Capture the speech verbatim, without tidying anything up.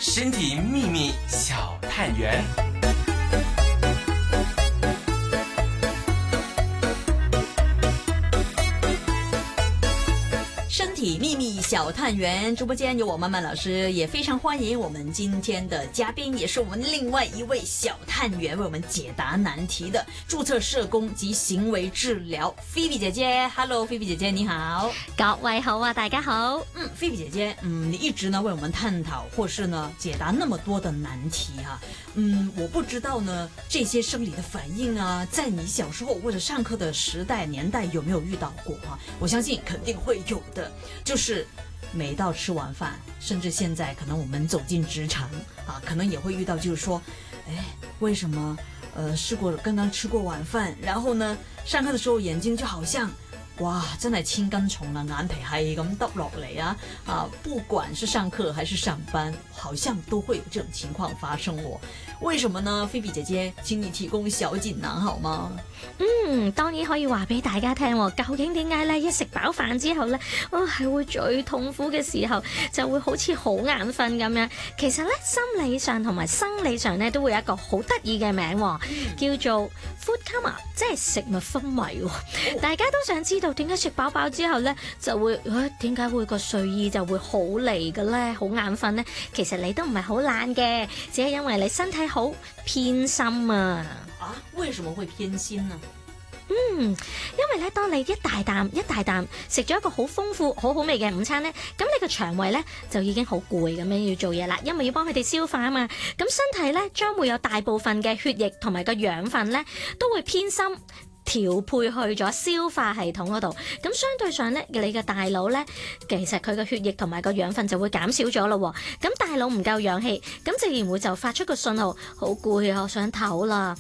身体秘密小探员。 身体秘密小探员直播间有我曼曼老师，也非常欢迎我们今天的嘉宾，也是我们另外一位小探员，为我们解答难题的注册社工及行为治疗菲比姐姐。Hello， 菲比姐姐你好。 各位好啊，大家好。 嗯，菲比姐姐，嗯，你一直呢为我们探讨或是呢解答那么多的难题哈、啊。嗯，我不知道呢这些生理的反应啊，在你小时候或者上课的时代年代有没有遇到过哈、啊？我相信肯定会有的。就是每到吃完饭，甚至现在可能我们走进职场啊，可能也会遇到，就是说，哎，为什么呃试过刚刚吃过晚饭，然后呢上课的时候眼睛就好像哇真係千斤重啊，眼皮係咁耷落嚟啊啊！不管是上課還是上班，好像都會有這種情況發生哦。為什麼呢？菲比姐姐，請你提供小錦囊好嗎？ 嗯，當然可以話俾大家聽，究竟點解咧？一食飽飯之後咧，哇、哦、係會最痛苦嘅時候，就會好似好眼瞓咁樣。其實咧，心理上同埋生理上咧，都會有一個好得意嘅名，叫做 food coma， 即係食物昏迷。大家都想知道點解食飽飽之後咧，就會誒點解會個睡意就會好嚟嘅咧，好眼瞓咧？其實你都唔係好懶嘅，只係因為你身體好偏心啊！ 啊，為什麼會偏心呢？ 嗯，因為咧，當你一大啖一大啖食咗一個好豐富、好好味嘅午餐咧，咁你個腸胃咧就已經好攰咁樣要做嘢啦，因為要幫佢哋消化啊嘛。咁身體咧將會有大部分嘅血液同埋個養分咧都會偏心調配去咗消化系統嗰度，咁相對上咧，你嘅大腦咧，其實佢嘅血液同埋個養分就會減少咗咯。咁大腦唔夠氧氣，咁自然會就發出個信號，好攰啊，我想唞啦。